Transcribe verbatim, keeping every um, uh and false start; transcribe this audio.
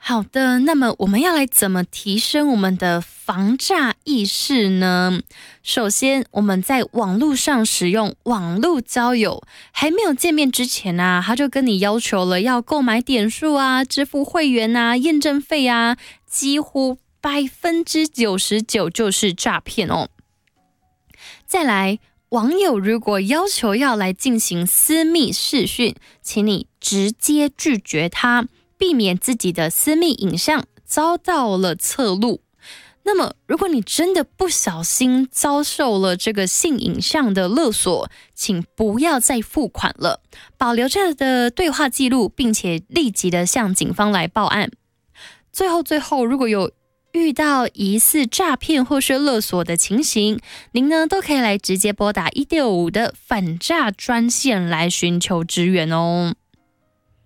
好的，那么我们要来怎么提升我们的防诈意识呢？首先，我们在网络上使用网络交友，还没有见面之前啊，他就跟你要求了要购买点数啊、支付会员啊、验证费啊，几乎百分之九十九就是诈骗哦。再来，网友如果要求要来进行私密视讯，请你直接拒绝他，避免自己的私密影像遭到了侧录。那么如果你真的不小心遭受了这个性影像的勒索，请不要再付款了，保留这的对话记录，并且立即的向警方来报案。最后最后，如果有遇到疑似诈骗或是勒索的情形，您呢都可以来直接拨打一六五的反诈专线来寻求支援哦。